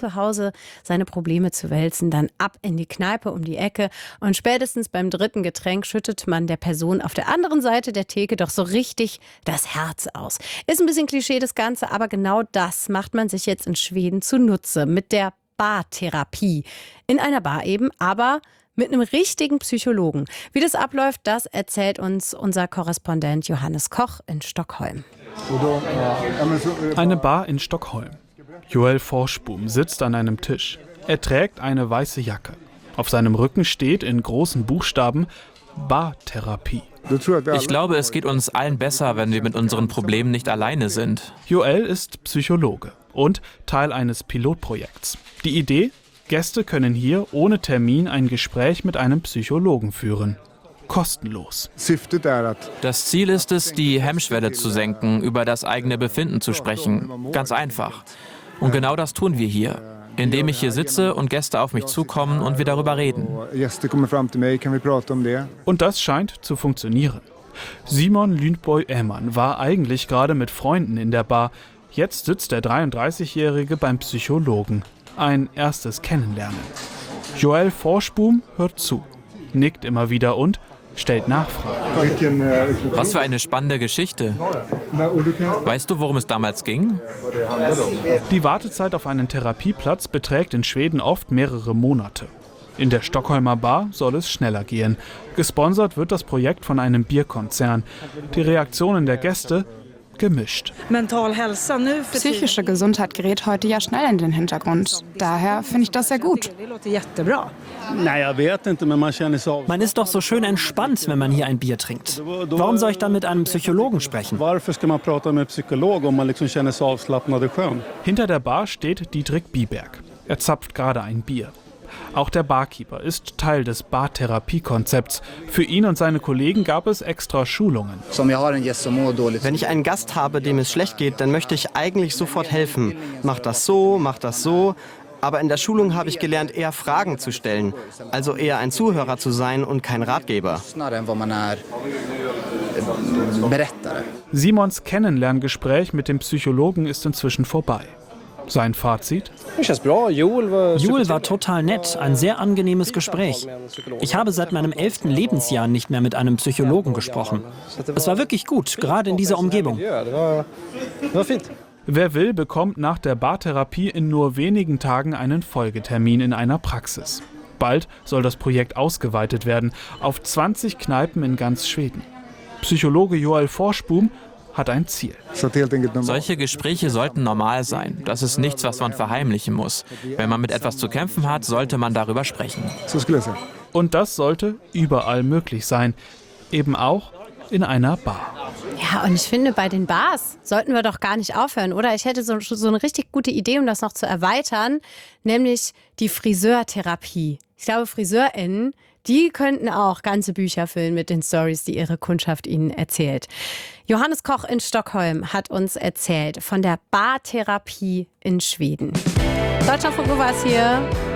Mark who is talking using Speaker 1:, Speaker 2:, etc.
Speaker 1: zu Hause seine Probleme zu wälzen, dann ab in die Kneipe um die Ecke und spätestens beim 3. Getränk schüttet man der Person auf der anderen Seite der Theke doch so richtig das Herz aus. Ist ein bisschen Klischee das Ganze, aber genau das macht man sich jetzt in Schweden zunutze mit der Bartherapie. In einer Bar eben, aber mit einem richtigen Psychologen. Wie das abläuft, das erzählt uns unser Korrespondent Johannes Koch in Stockholm.
Speaker 2: Eine Bar in Stockholm. Joel Forsboom sitzt an einem Tisch. Er trägt eine weiße Jacke. Auf seinem Rücken steht in großen Buchstaben Bartherapie.
Speaker 3: Ich glaube, es geht uns allen besser, wenn wir mit unseren Problemen nicht alleine sind.
Speaker 2: Joel ist Psychologe und Teil eines Pilotprojekts. Die Idee? Gäste können hier ohne Termin ein Gespräch mit einem Psychologen führen. Kostenlos.
Speaker 3: Das Ziel ist es, die Hemmschwelle zu senken, über das eigene Befinden zu sprechen. Ganz einfach. Und genau das tun wir hier, indem ich hier sitze und Gäste auf mich zukommen und wir darüber reden.
Speaker 2: Und das scheint zu funktionieren. Simon Lündboy-Ehmann war eigentlich gerade mit Freunden in der Bar. Jetzt sitzt der 33-Jährige beim Psychologen. Ein erstes Kennenlernen. Joel Forsboom hört zu, nickt immer wieder und stellt Nachfragen.
Speaker 3: Was für eine spannende Geschichte. Weißt du, worum es damals ging?
Speaker 2: Die Wartezeit auf einen Therapieplatz beträgt in Schweden oft mehrere Monate. In der Stockholmer Bar soll es schneller gehen. Gesponsert wird das Projekt von einem Bierkonzern. Die Reaktionen der Gäste gemischt.
Speaker 4: Psychische Gesundheit gerät heute ja schnell in den Hintergrund. Daher finde ich das sehr gut.
Speaker 5: Man ist doch so schön entspannt, wenn man hier ein Bier trinkt. Warum soll ich dann mit einem Psychologen sprechen?
Speaker 2: Hinter der Bar steht Dietrich Biberg. Er zapft gerade ein Bier. Auch der Barkeeper ist Teil des Bartherapie-Konzepts. Für ihn und seine Kollegen gab es extra Schulungen.
Speaker 6: Wenn ich einen Gast habe, dem es schlecht geht, dann möchte ich eigentlich sofort helfen. Mach das so, mach das so. Aber in der Schulung habe ich gelernt, eher Fragen zu stellen. Also eher ein Zuhörer zu sein und kein Ratgeber.
Speaker 2: Simons Kennenlerngespräch mit dem Psychologen ist inzwischen vorbei. Sein Fazit?
Speaker 5: Joel war total nett, ein sehr angenehmes Gespräch. Ich habe seit meinem 11. Lebensjahr nicht mehr mit einem Psychologen gesprochen. Es war wirklich gut, gerade in dieser Umgebung.
Speaker 2: Wer will, bekommt nach der Bartherapie in nur wenigen Tagen einen Folgetermin in einer Praxis. Bald soll das Projekt ausgeweitet werden auf 20 Kneipen in ganz Schweden. Psychologe Joel Forsboom hat ein Ziel.
Speaker 3: Solche Gespräche sollten normal sein. Das ist nichts, was man verheimlichen muss. Wenn man mit etwas zu kämpfen hat, sollte man darüber sprechen.
Speaker 2: Und das sollte überall möglich sein. Eben auch in einer Bar.
Speaker 1: Ja, und ich finde, bei den Bars sollten wir doch gar nicht aufhören, oder? Ich hätte so eine richtig gute Idee, um das noch zu erweitern, nämlich die Friseurtherapie. Ich glaube, FriseurInnen, die könnten auch ganze Bücher füllen mit den Storys, die ihre Kundschaft ihnen erzählt. Johannes Koch in Stockholm hat uns erzählt von der Bartherapie in Schweden. Deutschlandfunk Nova ist hier.